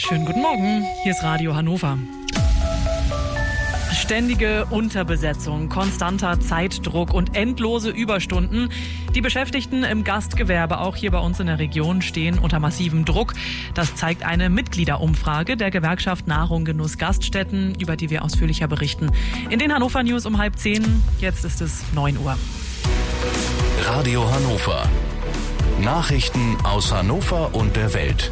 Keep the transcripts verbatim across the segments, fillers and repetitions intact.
Schönen guten Morgen, hier ist Radio Hannover. Ständige Unterbesetzung, konstanter Zeitdruck und endlose Überstunden. Die Beschäftigten im Gastgewerbe, auch hier bei uns in der Region, stehen unter massivem Druck. Das zeigt eine Mitgliederumfrage der Gewerkschaft Nahrung, Genuss, Gaststätten, über die wir ausführlicher berichten. In den Hannover News um halb zehn. Jetzt ist es neun Uhr. Radio Hannover. Nachrichten aus Hannover und der Welt.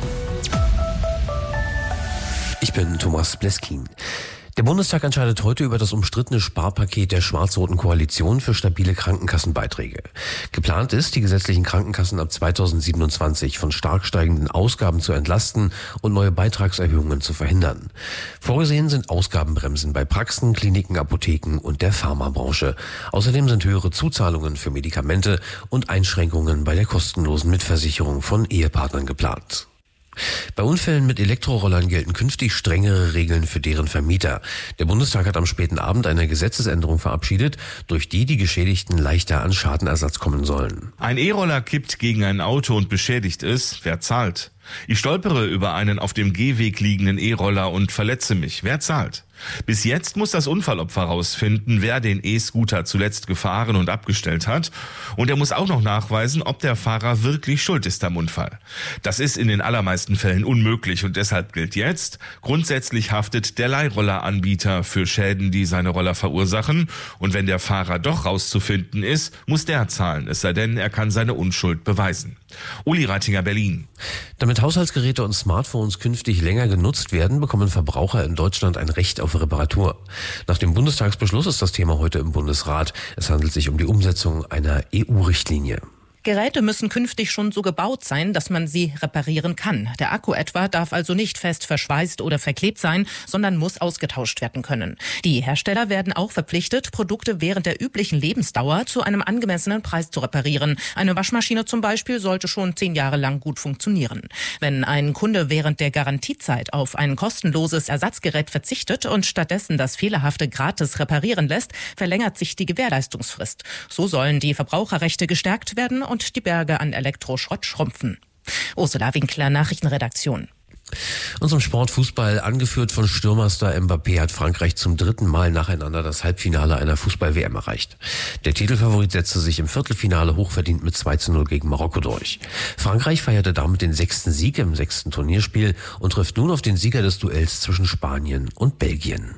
Ich bin Thomas Bleskin. Der Bundestag entscheidet heute über das umstrittene Sparpaket der schwarz-roten Koalition für stabile Krankenkassenbeiträge. Geplant ist, die gesetzlichen Krankenkassen ab zweitausendsiebenundzwanzig von stark steigenden Ausgaben zu entlasten und neue Beitragserhöhungen zu verhindern. Vorgesehen sind Ausgabenbremsen bei Praxen, Kliniken, Apotheken und der Pharmabranche. Außerdem sind höhere Zuzahlungen für Medikamente und Einschränkungen bei der kostenlosen Mitversicherung von Ehepartnern geplant. Bei Unfällen mit Elektrorollern gelten künftig strengere Regeln für deren Vermieter. Der Bundestag hat am späten Abend eine Gesetzesänderung verabschiedet, durch die die Geschädigten leichter an Schadenersatz kommen sollen. Ein E-Roller kippt gegen ein Auto und beschädigt es. Wer zahlt? Ich stolpere über einen auf dem Gehweg liegenden E-Roller und verletze mich. Wer zahlt? Bis jetzt muss das Unfallopfer rausfinden, wer den E-Scooter zuletzt gefahren und abgestellt hat. Und er muss auch noch nachweisen, ob der Fahrer wirklich schuld ist am Unfall. Das ist in den allermeisten Fällen unmöglich und deshalb gilt jetzt: Grundsätzlich haftet der Leihrolleranbieter für Schäden, die seine Roller verursachen. Und wenn der Fahrer doch rauszufinden ist, muss der zahlen, es sei denn, er kann seine Unschuld beweisen. Uli Reitinger, Berlin. Damit Haushaltsgeräte und Smartphones künftig länger genutzt werden, bekommen Verbraucher in Deutschland ein Recht auf Reparatur. Nach dem Bundestagsbeschluss ist das Thema heute im Bundesrat. Es handelt sich um die Umsetzung einer E U-Richtlinie. Geräte müssen künftig schon so gebaut sein, dass man sie reparieren kann. Der Akku etwa darf also nicht fest verschweißt oder verklebt sein, sondern muss ausgetauscht werden können. Die Hersteller werden auch verpflichtet, Produkte während der üblichen Lebensdauer zu einem angemessenen Preis zu reparieren. Eine Waschmaschine zum Beispiel sollte schon zehn Jahre lang gut funktionieren. Wenn ein Kunde während der Garantiezeit auf ein kostenloses Ersatzgerät verzichtet und stattdessen das Fehlerhafte gratis reparieren lässt, verlängert sich die Gewährleistungsfrist. So sollen die Verbraucherrechte gestärkt werden und die Berge an Elektroschrott schrumpfen. Ursula Winkler, Nachrichtenredaktion. Und zum Sport Fußball, angeführt von Stürmerstar Mbappé, hat Frankreich zum dritten Mal nacheinander das Halbfinale einer Fußball-W M erreicht. Der Titelfavorit setzte sich im Viertelfinale hochverdient mit zwei zu null gegen Marokko durch. Frankreich feierte damit den sechsten Sieg im sechsten Turnierspiel und trifft nun auf den Sieger des Duells zwischen Spanien und Belgien.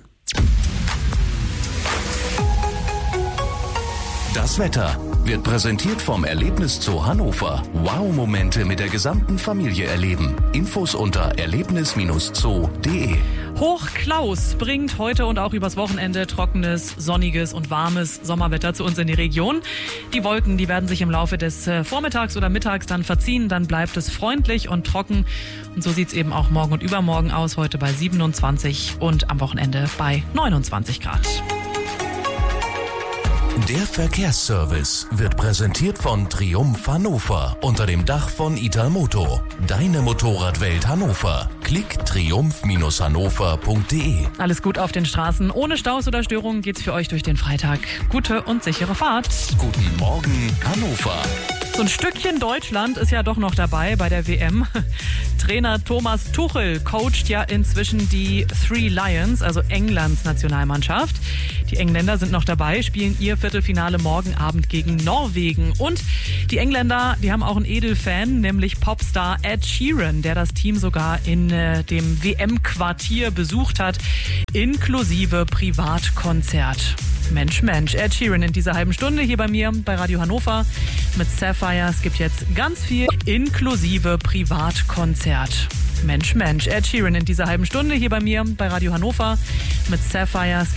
Das Wetter wird präsentiert vom Erlebnis Zoo Hannover. Wow-Momente mit der gesamten Familie erleben. Infos unter erlebnis zoo punkt de. Hochklaus bringt heute und auch übers Wochenende trockenes, sonniges und warmes Sommerwetter zu uns in die Region. Die Wolken, die werden sich im Laufe des Vormittags oder Mittags dann verziehen. Dann bleibt es freundlich und trocken. Und so sieht es eben auch morgen und übermorgen aus. Heute bei siebenundzwanzig und am Wochenende bei neunundzwanzig Grad. Der Verkehrsservice wird präsentiert von Triumph Hannover unter dem Dach von Italmoto. Deine Motorradwelt Hannover. Klick triumph hannover punkt de. Alles gut auf den Straßen. Ohne Staus oder Störungen geht's für euch durch den Freitag. Gute und sichere Fahrt. Guten Morgen, Hannover. So ein Stückchen Deutschland ist ja doch noch dabei bei der W M. Trainer Thomas Tuchel coacht ja inzwischen die Three Lions, also Englands Nationalmannschaft. Die Engländer sind noch dabei, spielen ihr Viertelfinale morgen Abend gegen Norwegen. Und die Engländer, die haben auch einen Edelfan, nämlich Popstar Ed Sheeran, der das Team sogar in äh, dem W M-Quartier besucht hat, inklusive Privatkonzert. Mensch, Mensch, Ed Sheeran in dieser halben Stunde hier bei mir bei Radio Hannover mit Sapphire. Es gibt jetzt ganz viel inklusive Privatkonzert. Mensch, Mensch, Ed Sheeran in dieser halben Stunde hier bei mir bei Radio Hannover mit Sapphire.